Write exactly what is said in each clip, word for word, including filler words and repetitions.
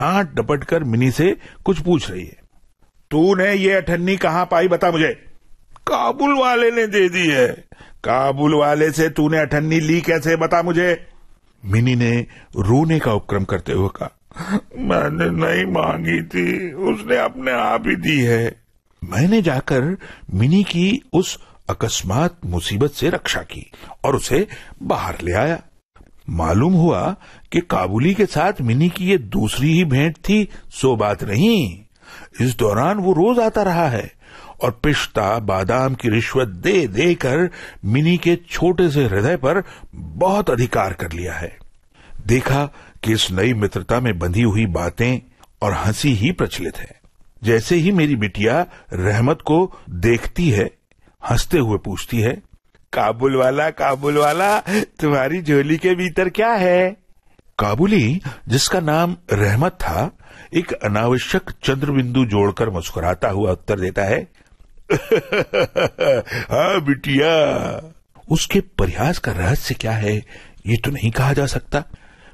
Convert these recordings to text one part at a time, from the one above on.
Aunt डपट कर mini से कुछ पूछ रही है। तूने ये अठन्नी कहां पाई बता मुझे। काबुल वाले ने दे दी है। काबुल वाले से तूने अठन्नी ली कैसे बता मुझे। मिनी ने रोने का उपक्रम करते हुए कहा, मैंने नहीं मांगी थी, उसने अपने आप ही दी है। मैंने जाकर मिनी की उस अकस्मात मुसीबत से रक्षा की और उसे बाहर ले आया। मालूम हुआ कि काबुली के साथ मिनी की ये दूसरी ही भेंट थी, सो बात नहीं। इस दौरान वो रोज आता रहा है और पिस्ता बादाम की रिश्वत दे देकर मिनी के छोटे से हृदय पर बहुत अधिकार कर लिया है। देखा कि इस नई मित्रता में बंधी हुई बातें और हंसी ही प्रचलित है। जैसे ही मेरी बिटिया रहमत को देखती है, हंसते हुए पूछती है, काबुल वाला काबुल वाला तुम्हारी झोली के भीतर क्या है। काबुली, जिसका नाम रहमत था, एक अनावश्यक चंद्रबिंदु जोड़कर मुस्कुराता हुआ उत्तर देता है, हाँ बिटिया। उसके परिहास का रहस्य क्या है ये तो नहीं कहा जा सकता।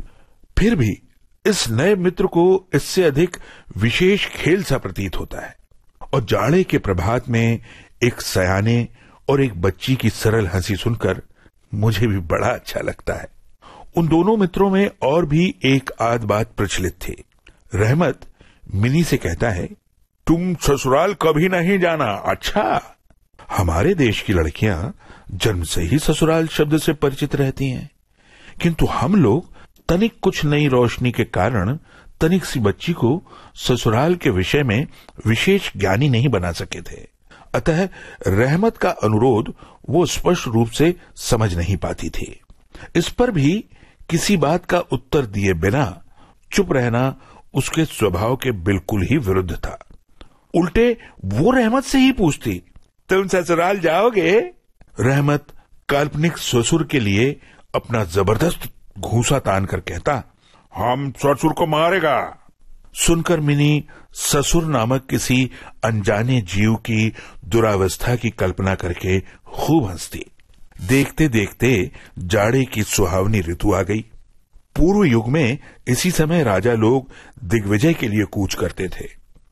फिर भी इस नए मित्र को इससे अधिक विशेष खेल सा प्रतीत होता है और जाड़े के प्रभात में एक सयाने और एक बच्ची की सरल हंसी सुनकर मुझे भी बड़ा अच्छा लगता है। उन दोनों मित्रों में और भी एक आध बात प्रचलित थी। रहमत मिनी से कहता है, तुम ससुराल कभी नहीं जाना। अच्छा, हमारे देश की लड़कियां जन्म से ही ससुराल शब्द से परिचित रहती हैं, किंतु हम लोग तनिक कुछ नई रोशनी के कारण तनिक सी बच्ची को ससुराल के विषय में विशेष ज्ञानी नहीं बना सके थे। अतः रहमत का अनुरोध वो स्पष्ट रूप से समझ नहीं पाती थी। इस पर भी किसी बात का उत्तर दिए बिना चुप रहना उसके स्वभाव के बिल्कुल ही विरुद्ध था। उल्टे वो रहमत से ही पूछती, तुम ससुराल जाओगे। रहमत काल्पनिक ससुर के लिए अपना जबरदस्त घूंसा तान कर कहता, हम ससुर को मारेगा। सुनकर मिनी ससुर नामक किसी अनजाने जीव की दुरावस्था की कल्पना करके खूब हंसती। देखते देखते जाड़े की सुहावनी ऋतु आ गई। पूर्व युग में इसी समय राजा लोग दिग्विजय के लिए कूच करते थे।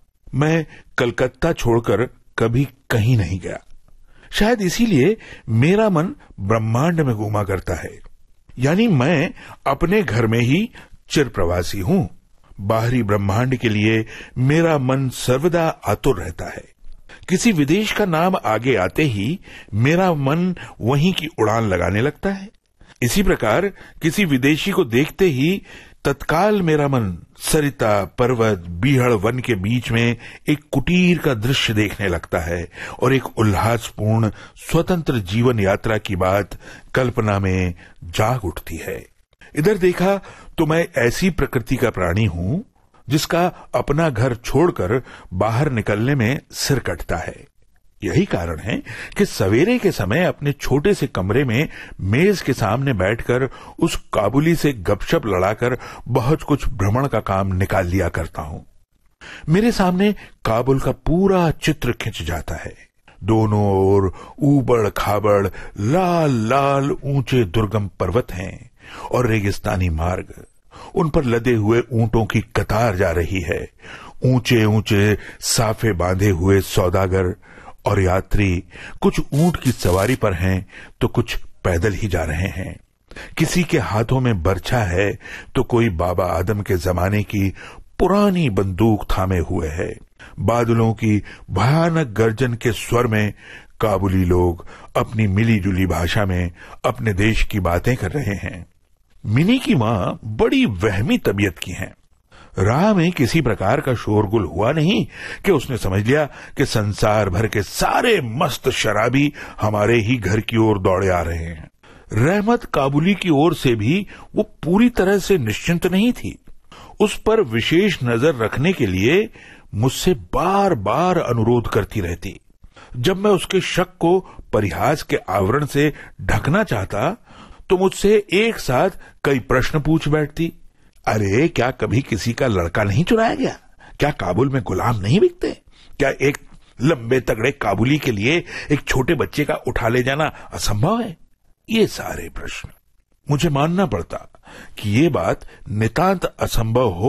मैं कलकत्ता छोड़कर कभी कहीं नहीं गया। शायद इसीलिए मेरा मन ब्रह्मांड में घूमा करता है, यानी मैं अपने घर में ही चिर प्रवासी हूं। बाहरी ब्रह्मांड के लिए मेरा मन सर्वदा आतुर रहता है। किसी विदेश का नाम आगे आते ही मेरा मन वहीं की उड़ान लगाने लगता है। इसी प्रकार किसी विदेशी को देखते ही तत्काल मेरा मन सरिता पर्वत बीहड़ वन के बीच में एक कुटीर का दृश्य देखने लगता है और एक उल्लासपूर्ण स्वतंत्र जीवन यात्रा की बात कल्पना में जाग उठती है। इधर देखा तो मैं ऐसी प्रकृति का प्राणी हूं जिसका अपना घर छोड़कर बाहर निकलने में सिर कटता है। यही कारण है कि सवेरे के समय अपने छोटे से कमरे में मेज के सामने बैठकर उस काबुली से गपशप लड़ाकर बहुत कुछ भ्रमण का काम निकाल लिया करता हूं। मेरे सामने काबुल का पूरा चित्र खिंच जाता है। दोनों ओर ऊबड़ खाबड़ लाल लाल ऊंचे दुर्गम पर्वत हैं और रेगिस्तानी मार्ग। उन पर लदे हुए ऊंटों की कतार जा रही है। ऊंचे ऊंचे साफे बांधे हुए सौदागर और यात्री कुछ ऊंट की सवारी पर हैं तो कुछ पैदल ही जा रहे हैं। किसी के हाथों में बर्छा है तो कोई बाबा आदम के जमाने की पुरानी बंदूक थामे हुए है। बादलों की भयानक गर्जन के स्वर में काबुली लोग अपनी मिली जुली भाषा में अपने देश की बातें कर रहे हैं। मिनी की मां बड़ी वहमी तबीयत की हैं। राह में किसी प्रकार का शोरगुल हुआ नहीं कि उसने समझ लिया कि संसार भर के सारे मस्त शराबी हमारे ही घर की ओर दौड़े आ रहे हैं। रहमत काबुली की ओर से भी वो पूरी तरह से निश्चिंत नहीं थी। उस पर विशेष नजर रखने के लिए मुझसे बार बार अनुरोध करती रहती। जब मैं उसके शक को परिहास के आवरण से ढकना चाहता तो मुझसे एक साथ कई प्रश्न पूछ बैठती। अरे, क्या कभी किसी का लड़का नहीं चुराया गया? क्या काबुल में गुलाम नहीं बिकते? क्या एक लंबे तगड़े काबुली के लिए एक छोटे बच्चे का उठा ले जाना असंभव है? ये सारे प्रश्न। मुझे मानना पड़ता कि ये बात नितांत असंभव हो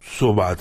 सो बात